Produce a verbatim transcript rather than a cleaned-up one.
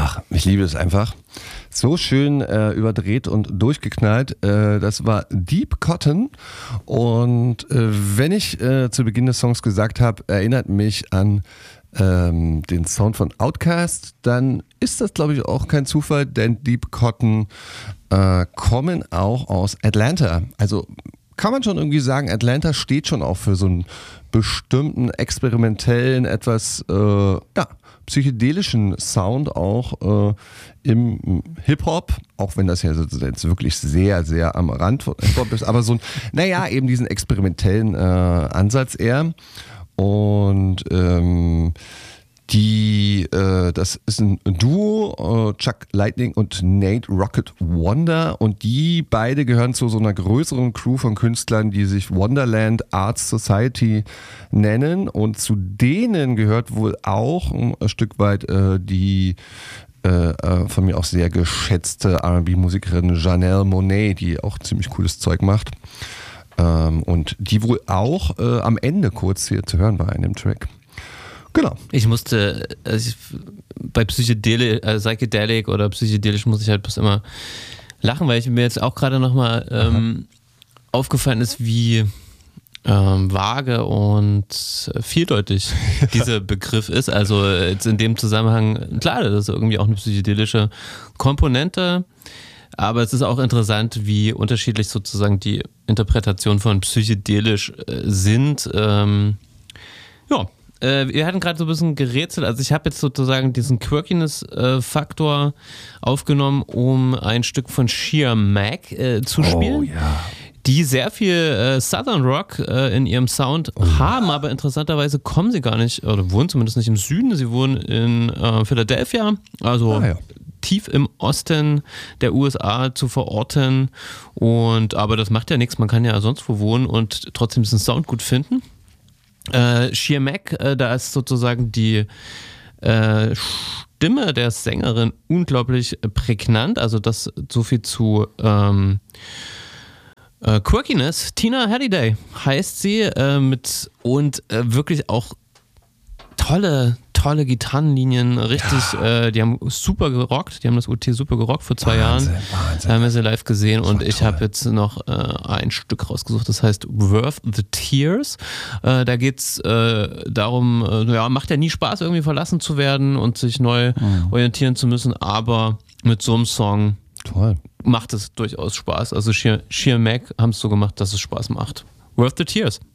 Ach, ich liebe es einfach. So schön äh, überdreht und durchgeknallt. Äh, das war Deep Cotton. Und äh, wenn ich äh, zu Beginn des Songs gesagt habe, erinnert mich an ähm, den Sound von Outkast, dann ist das, glaube ich, auch kein Zufall, denn Deep Cotton äh, kommen auch aus Atlanta. Also kann man schon irgendwie sagen, Atlanta steht schon auch für so einen bestimmten experimentellen, etwas äh, ja, psychedelischen Sound auch äh, im Hip-Hop, auch wenn das ja jetzt wirklich sehr, sehr am Rand von Hip-Hop ist, aber so ein, naja, eben diesen experimentellen äh, Ansatz eher. Und ähm, die, äh, das ist ein Duo, äh, Chuck Lightning und Nate Rocket Wonder, und die beide gehören zu so einer größeren Crew von Künstlern, die sich Wonderland Arts Society nennen, und zu denen gehört wohl auch ein Stück weit äh, die äh, von mir auch sehr geschätzte R and B-Musikerin Janelle Monáe, die auch ziemlich cooles Zeug macht. Ähm, und die wohl auch äh, am Ende kurz hier zu hören war in dem Track. Genau. Ich musste, also ich, bei Psychedelic, äh, Psychedelic oder psychedelisch muss ich halt bloß immer lachen, weil ich mir jetzt auch gerade nochmal ähm, aufgefallen ist, wie ähm, vage und vieldeutig dieser Begriff ist. Also jetzt in dem Zusammenhang, klar, das ist irgendwie auch eine psychedelische Komponente, aber es ist auch interessant, wie unterschiedlich sozusagen die Interpretationen von psychedelisch äh, sind. Ähm, ja. Wir hatten gerade so ein bisschen gerätselt, also ich habe jetzt sozusagen diesen Quirkiness-Faktor äh, aufgenommen, um ein Stück von Sheer Mac äh, zu spielen, oh, ja. die sehr viel äh, Southern Rock äh, in ihrem Sound oh, haben, ja. aber interessanterweise kommen sie gar nicht, oder wohnen zumindest nicht im Süden, sie wohnen in äh, Philadelphia, also ah, ja. tief im Osten der U S A zu verorten, und aber das macht ja nichts, man kann ja sonst wo wohnen und trotzdem diesen Sound gut finden. Äh, Sheer Mac, äh, da ist sozusagen die äh, Stimme der Sängerin unglaublich prägnant, also das so viel zu ähm, äh, Quirkiness. Tina Halliday heißt sie, äh, mit und äh, wirklich auch tolle, tolle Gitarrenlinien, richtig, ja. äh, die haben super gerockt, die haben das U T super gerockt vor zwei Wahnsinn, Jahren. Wahnsinn. Da haben wir sie live gesehen, und ich habe jetzt noch äh, ein Stück rausgesucht, das heißt Worth the Tears. Äh, da geht es äh, darum, äh, ja, macht ja nie Spaß, irgendwie verlassen zu werden und sich neu mhm. orientieren zu müssen, aber mit so einem Song Toll. macht es durchaus Spaß. Also Sheer, Sheer Mac haben es so gemacht, dass es Spaß macht. Worth the Tears.